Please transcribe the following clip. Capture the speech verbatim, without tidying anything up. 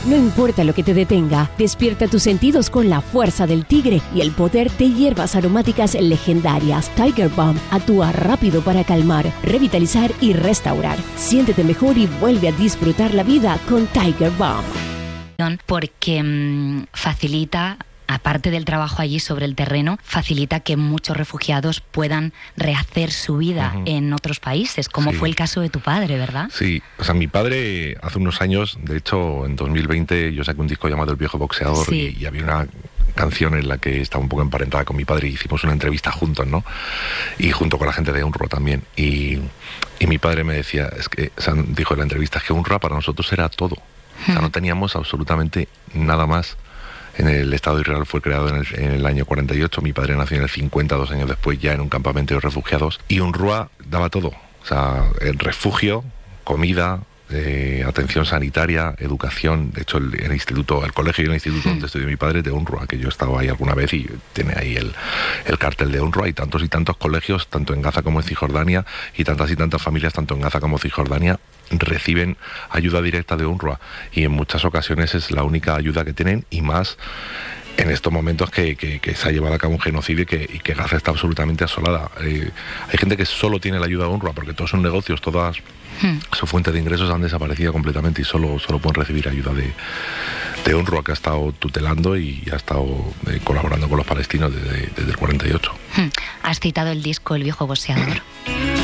No importa lo que te detenga, despierta tus sentidos con la fuerza del tigre y el poder de hierbas aromáticas legendarias. Tiger Balm actúa rápido para calmar, revitalizar y restaurar. Siéntete mejor y vuelve a disfrutar la vida con Tiger Balm. Porque mmm, facilita, aparte del trabajo allí sobre el terreno, facilita que muchos refugiados puedan rehacer su vida uh-huh. en otros países, como sí. fue el caso de tu padre, ¿verdad? Sí, o sea, mi padre hace unos años, de hecho en dos mil veinte yo saqué un disco llamado El Viejo Boxeador sí. y, y había una canción en la que estaba un poco emparentada con mi padre y hicimos una entrevista juntos, ¿no? Y junto con la gente de UNRWA también. Y, y mi padre me decía, es que, o sea, dijo en la entrevista, es que UNRWA para nosotros era todo. O sea, no teníamos absolutamente nada más. En el Estado de Israel fue creado en el, en el año cuarenta y ocho, mi padre nació en el cincuenta, dos años después ya en un campamento de refugiados, y UNRWA daba todo, o sea, el refugio, comida, eh, atención sanitaria, educación. De hecho el, el instituto, el colegio y el instituto donde estudió mi padre es de UNRWA, que yo he estado ahí alguna vez y tiene ahí el, el cartel de UNRWA, y tantos y tantos colegios, tanto en Gaza como en Cisjordania, y tantas y tantas familias, tanto en Gaza como en Cisjordania, reciben ayuda directa de UNRWA, y en muchas ocasiones es la única ayuda que tienen, y más en estos momentos que, que, que se ha llevado a cabo un genocidio y que, y que Gaza está absolutamente asolada. Eh, hay gente que solo tiene la ayuda de UNRWA porque todos son negocios, todas hmm. sus fuentes de ingresos han desaparecido completamente y solo, solo pueden recibir ayuda de, de UNRWA, que ha estado tutelando y ha estado eh, colaborando con los palestinos desde, desde el cuarenta y ocho. Hmm. Has citado el disco El Viejo Boxeador.